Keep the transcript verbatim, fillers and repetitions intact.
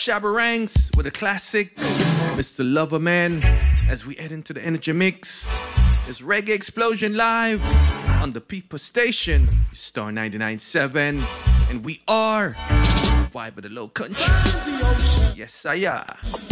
Shabba Ranks with a classic, Mister Loverman, as we head into the Energy Mix. It's Reggae Explosion live on the People Station, Star ninety-nine point seven, and we are Vibe of the Low Country. Yes, I am.